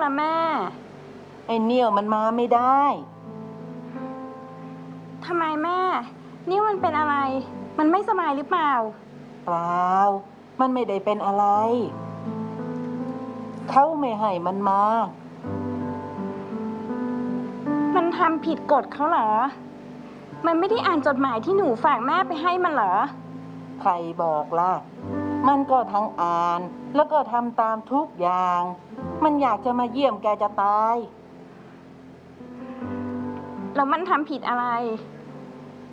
ล่ะแม่ไอ้เนี่ยวมันมาไม่ได้ทำไมแม่นี่มันเป็นอะไรมันไม่สบายหรือเปล่าเปล่ามันไม่ได้เป็นอะไรเขาไม่ให้มันมามันทำผิดกฎเขาเหรอมันไม่ได้อ่านจดหมายที่หนูฝากแม่ไปให้มันเหรอใครบอกล่ะมันก็ทั้งอ่านแล้วก็ทำตามทุกอย่างมันอยากจะมาเยี่ยมแกจะตายแล้วมันทำผิดอะไร